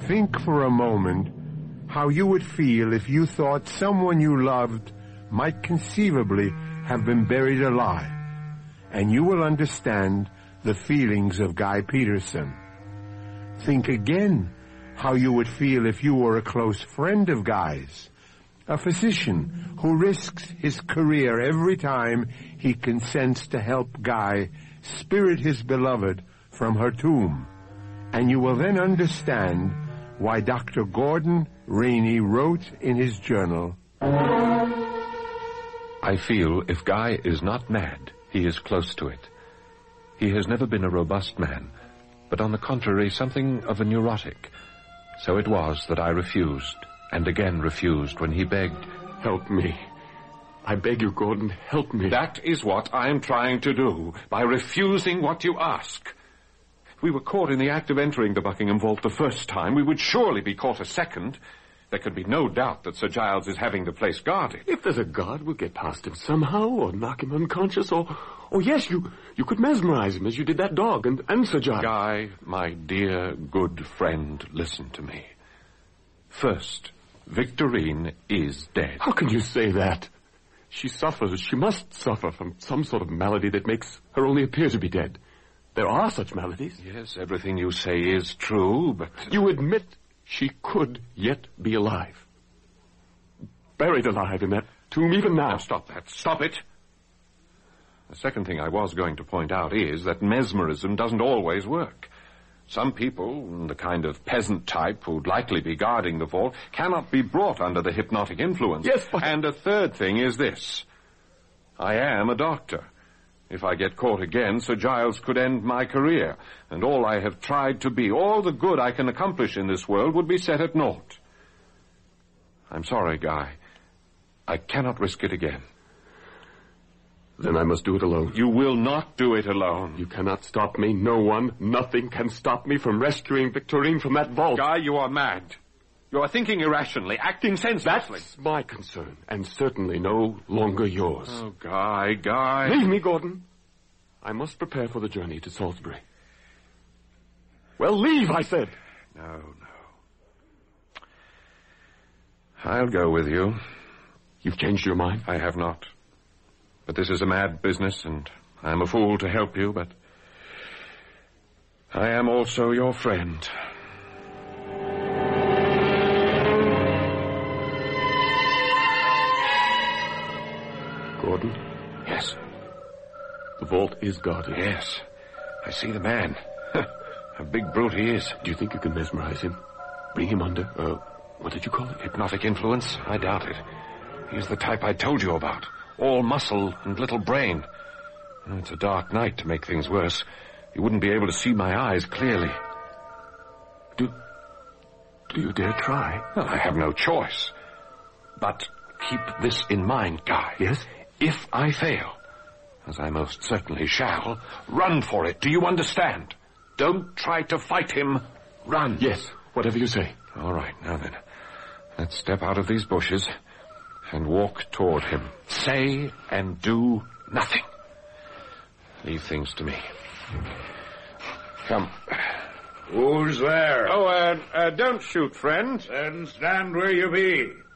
Think for a moment how you would feel if you thought someone you loved might conceivably have been buried alive, and you will understand the feelings of Guy Peterson. Think again how you would feel if you were a close friend of Guy's, a physician who risks his career every time he consents to help Guy spirit his beloved from her tomb. And you will then understand why Dr. Gordon Rainey wrote in his journal, I feel if Guy is not mad, he is close to it. He has never been a robust man, but on the contrary, something of a neurotic. So it was that I refused, and again refused when he begged. Help me. I beg you, Gordon, help me. That is what I am trying to do, by refusing what you ask. If we were caught in the act of entering the Buckingham Vault the first time, we would surely be caught a second. There could be no doubt that Sir Giles is having the place guarded. If there's a guard, we'll get past him somehow, or knock him unconscious, or yes, you could mesmerize him as you did that dog and Sir Giles. Guy, my dear, good friend, listen to me. First, Victorine is dead. How can you say that? She suffers, she must suffer from some sort of malady that makes her only appear to be dead. There are such maladies. Yes, everything you say is true, but... You admit she could yet be alive. Buried alive in that tomb even now. Now, stop that. Stop it. The second thing I was going to point out is that mesmerism doesn't always work. Some people, the kind of peasant type who'd likely be guarding the vault, cannot be brought under the hypnotic influence. Yes, but... And a third thing is this. I am a doctor. If I get caught again, Sir Giles could end my career, and all I have tried to be, all the good I can accomplish in this world, would be set at naught. I'm sorry, Guy. I cannot risk it again. Then I must do it alone. You will not do it alone. You cannot stop me. No one, nothing can stop me from rescuing Victorine from that vault. Guy, you are mad. You are thinking irrationally, acting senselessly. That's my concern, and certainly no longer yours. Oh, Guy. Leave me, Gordon. I must prepare for the journey to Salisbury. Well, leave, I said. No. I'll go with you. You've changed your mind? I have not. But this is a mad business, and I'm a fool to help you, but I am also your friend. Gordon? Yes. The vault is guarded. Yes. I see the man. A big brute he is. Do you think you can mesmerize him? Bring him under, what did you call it? Hypnotic influence? I doubt it. He's the type I told you about. All muscle and little brain. It's a dark night to make things worse. You wouldn't be able to see my eyes clearly. Do you dare try? Well, I have no choice. But keep this in mind, Guy. Yes? If I fail, as I most certainly shall, run for it. Do you understand? Don't try to fight him. Run. Yes, whatever you say. All right, now then. Let's step out of these bushes and walk toward him. Say and do nothing. Leave things to me. Come. Who's there? Oh, don't shoot, friend. Then stand where you be.